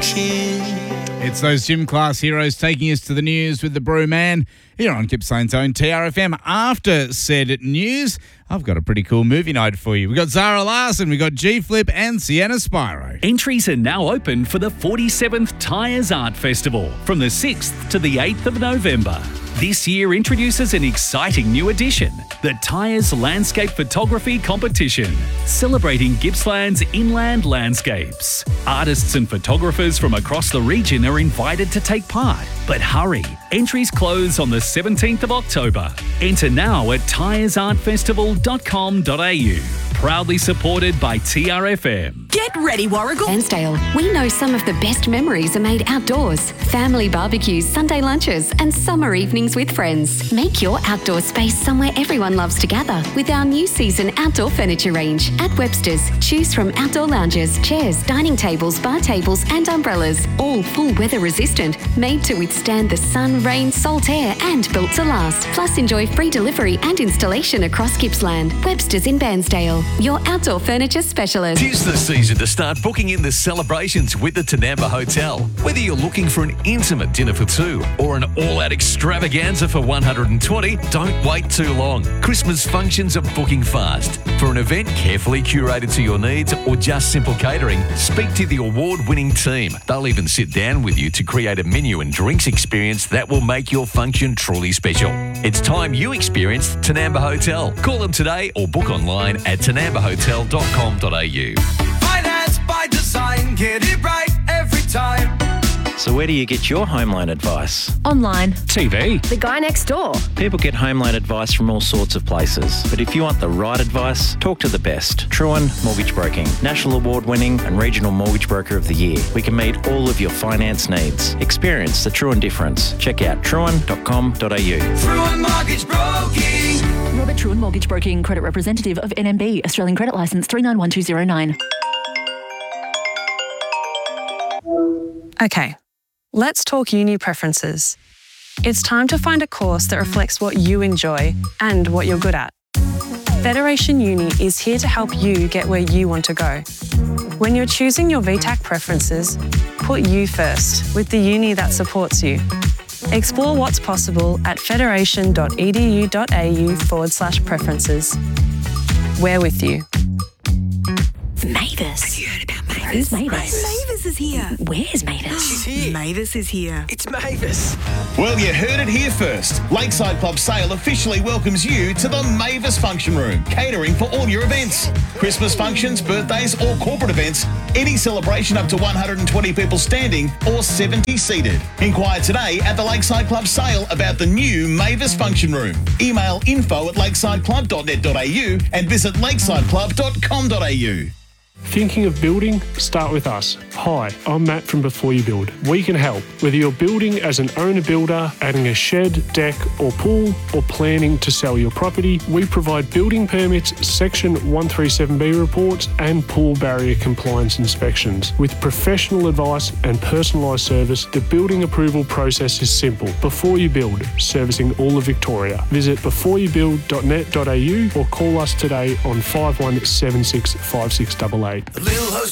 It's those gym class heroes taking us to the news with the Brew Man here on Gippsland's own TRFM. After said news, I've got a pretty cool movie night for you. We've got Zara Larson, we've got G-Flip and Sienna Spyro. Entries are now open for the 47th Tyres Art Festival from the 6th to the 8th of November. This year introduces an exciting new edition, the Tyres Landscape Photography Competition, celebrating Gippsland's inland landscapes. Artists and photographers from across the region are invited to take part. But hurry, entries close on the 17th of October. Enter now at tyresartfestival.com.au. Proudly supported by TRFM. Get ready, Warragul. Bairnsdale. We know some of the best memories are made outdoors. Family barbecues, Sunday lunches, and summer evenings with friends. Make your outdoor space somewhere everyone loves to gather with our new season outdoor furniture range. At Webster's, choose from outdoor lounges, chairs, dining tables, bar tables, and umbrellas. All full weather resistant, made to withstand the sun, rain, salt air, and built to last. Plus, enjoy free delivery and installation across Gippsland. Webster's in Bairnsdale, your outdoor furniture specialist. Tis the season to start booking in the celebrations with the Tanamba Hotel. Whether you're looking for an intimate dinner for two or an all-out extravaganza for 120, don't wait too long. Christmas functions are booking fast. For an event carefully curated to your needs or just simple catering, speak to the award-winning team. They'll even sit down with you to create a menu and drinks experience that will make your function truly special. It's time you experienced Tanamba Hotel. Call them today or book online at tanambahotel.com.au. Finance by design, get it right every time. So where do you get your home loan advice? Online. TV. The guy next door. People get home loan advice from all sorts of places. But if you want the right advice, talk to the best. Truan Mortgage Broking. National award-winning and regional mortgage broker of the year. We can meet all of your finance needs. Experience the Truan difference. Check out truan.com.au. Truan Mortgage Broking. Robert Truan Mortgage Broking, credit representative of NMB, Australian Credit Licence 391209. Okay, let's talk uni preferences. It's time to find a course that reflects what you enjoy and what you're good at. Federation Uni is here to help you get where you want to go. When you're choosing your VTAC preferences, put you first with the uni that supports you. Explore what's possible at federation.edu.au/preferences. We're with you. Mavis. Have you heard about Mavis? Who's Mavis? Mavis is here. Where's Mavis? She's here. Mavis is here. It's Mavis. Well, you heard it here first. Lakeside Club Sale officially welcomes you to the Mavis Function Room, catering for all your events. Christmas functions, birthdays or corporate events, any celebration up to 120 people standing or 70 seated. Inquire today at the Lakeside Club Sale about the new Mavis Function Room. Email info@lakesideclub.net.au and visit lakesideclub.com.au. Thinking of building? Start with us. Hi, I'm Matt from Before You Build. We can help. Whether you're building as an owner-builder, adding a shed, deck or pool, or planning to sell your property, we provide building permits, Section 137B reports and pool barrier compliance inspections. With professional advice and personalised service, the building approval process is simple. Before You Build, servicing all of Victoria. Visit beforeyoubuild.net.au or call us today on 5176 5688. The Little